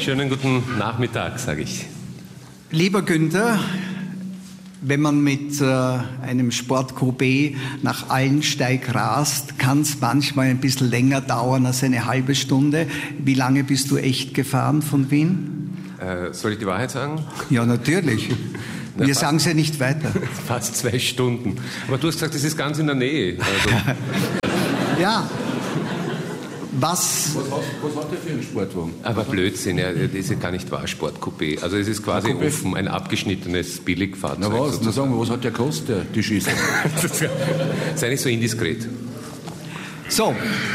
schönen guten Nachmittag, sage ich. Lieber Günther, wenn man mit einem Sport-Coupé nach Allensteig rast, kann es manchmal ein bisschen länger dauern als eine halbe Stunde. Wie lange bist du echt gefahren von Wien? Soll ich die Wahrheit sagen? Ja, natürlich. Wir sagen es ja nicht weiter. Fast 2 Stunden. Aber du hast gesagt, das ist ganz in der Nähe. Also. Ja. Was hat der für einen Sportwagen? Aber Blödsinn, ja, das ist ja gar nicht wahr, Sport-Coupé. Also es ist quasi offen, ein abgeschnittenes Billigfahrzeug. Na was? Na sagen wir, was hat der gekostet, die Schieße? Das ist eigentlich so indiskret. so,